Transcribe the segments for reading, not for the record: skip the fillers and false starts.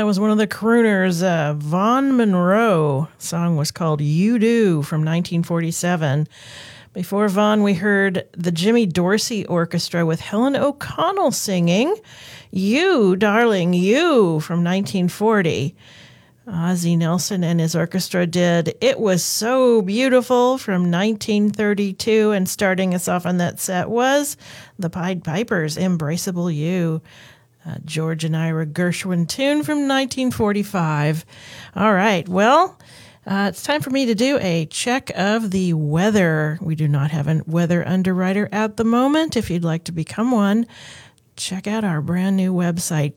was one of the crooners, Vaughn Monroe. The song was called You Do from 1947. Before Vaughn, we heard the Jimmy Dorsey Orchestra with Helen O'Connell singing You, Darling, You from 1940. Ozzie Nelson and his orchestra did It Was So Beautiful from 1932, and starting us off on that set was the Pied Pipers' Embraceable You, George and Ira Gershwin tune from 1945. All right, well, it's time for me to do a check of the weather. We do not have a weather underwriter at the moment. If you'd like to become one, check out our brand new website,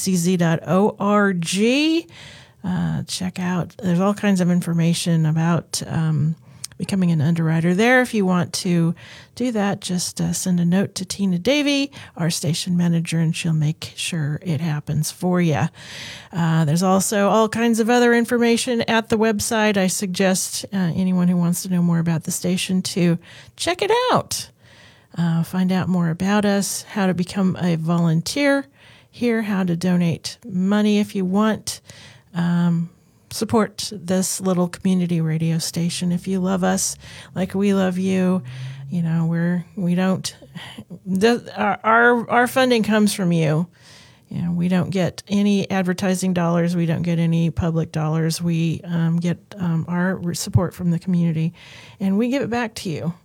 kbcz.org. Check out, there's all kinds of information about becoming an underwriter there. If you want to do that, just send a note to Tina Davey, our station manager, and she'll make sure it happens for you. There's also all kinds of other information at the website. I suggest anyone who wants to know more about the station to check it out. Find out more about us, how to become a volunteer here, how to donate money if you want. Support this little community radio station if you love us like we love you. You know, our funding comes from you. You know, we don't get any advertising dollars. We don't get any public dollars. We get our support from the community, and we give it back to you.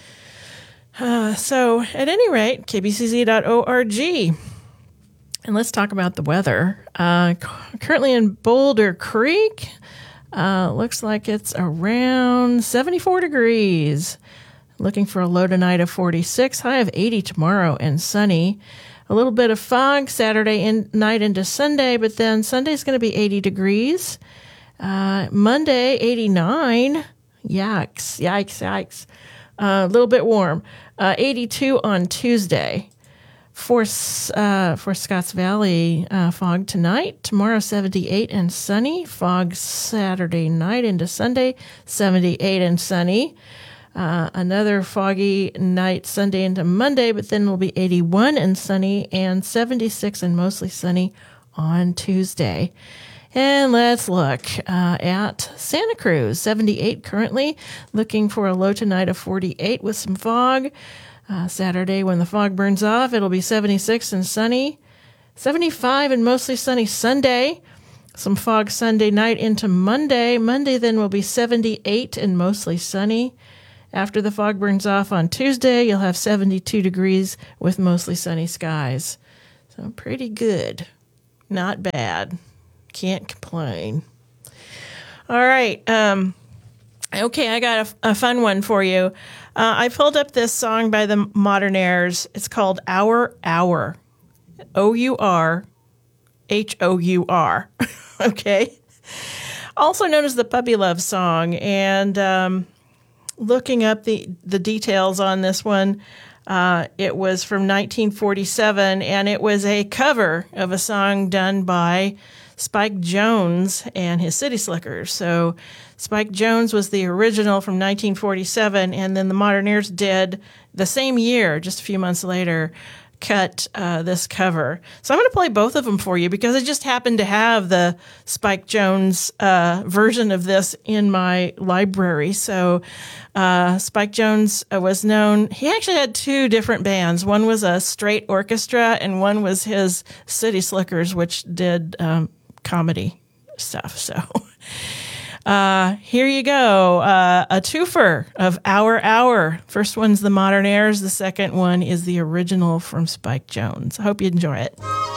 So at any rate, kbcz.org. And let's talk about the weather. Currently in Boulder Creek, looks like it's around 74 degrees. Looking for a low tonight of 46, high of 80 tomorrow, and sunny. A little bit of fog Saturday night into Sunday, but then Sunday's going to be 80 degrees. Monday, 89. Yikes. A little bit warm. 82 on Tuesday. For Scotts Valley, fog tonight. Tomorrow, 78 and sunny. Fog Saturday night into Sunday, 78 and sunny. Another foggy night Sunday into Monday, but then it'll be 81 and sunny, and 76 and mostly sunny on Tuesday. And let's look at Santa Cruz, 78 currently. Looking for a low tonight of 48 with some fog. Saturday, when the fog burns off, it'll be 76 and sunny. 75 and mostly sunny Sunday. Some fog Sunday night into Monday. Monday then will be 78 and mostly sunny. After the fog burns off on Tuesday, you'll have 72 degrees with mostly sunny skies. So pretty good. Not bad. Can't complain. All right. Okay, I got a fun one for you. I pulled up this song by the Modernaires. It's called Our Hour. Our. Okay? Also known as the Puppy Love Song. And looking up the details on this one, it was from 1947, and it was a cover of a song done by Spike Jones and his City Slickers. So Spike Jones was the original from 1947, and then the Modernaires did the same year, just a few months later, cut this cover. So I'm going to play both of them for you because I just happened to have the Spike Jones version of this in my library. So Spike Jones was known, he actually had two different bands. One was a straight orchestra, and one was his City Slickers, which did comedy stuff. So here you go. A twofer of Our Hour. First one's the Modernaires. The second one is the original from Spike Jones. I hope you enjoy it.